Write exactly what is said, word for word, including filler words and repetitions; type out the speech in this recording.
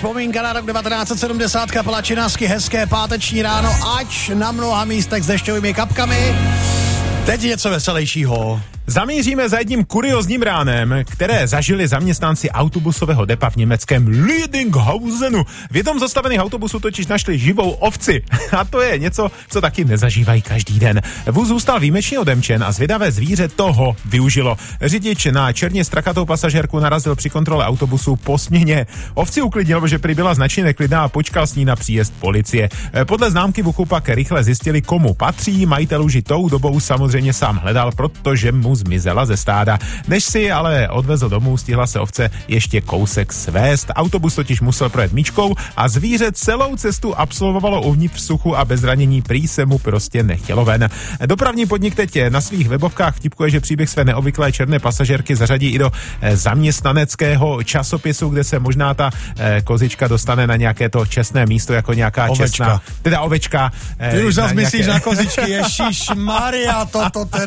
Vzpomínka na rok devatenáct set sedmdesát, kapela Činasky, hezké páteční ráno, ač na mnoha místech s dešťovými kapkami. Teď něco veselějšího. Zamíříme za jedním kuriozním ránem, které zažili zaměstnanci autobusového depa v německém Lüdinghausenu. V jednom z zastavených autobusů totiž našli živou ovci. A to je něco, co taky nezažívají každý den. Vůz zůstal výjimečně odemčen a zvědavé zvíře toho využilo. Řidič na černě strakatou pasažérku narazil při kontrole autobusu po směně. Ovci uklidnil, že prý byla značně neklidná a počkal s ní na příjezd policie. Podle známky vuchu pak rychle zjistili, komu patří. Majitel už i tou dobou samozřejmě sám hledal, protože mu zmizela ze stáda. Než si ale odvezl domů, stihla se ovce ještě kousek svést. Autobus totiž musel projet míčkou a zvíře celou cestu absolvovalo uvnitř v suchu a bez zranění, prý se mu prostě nechtělo ven. Dopravní podnik teď na svých webovkách vtipkuje, že příběh své neobvyklé černé pasažérky zařadí i do zaměstnaneckého časopisu, kde se možná ta kozička dostane na nějaké to čestné místo jako nějaká ovečka. Čestná, teda ovečka. Ty už zase myslíš na kozičky, ježišmarja, toto teda.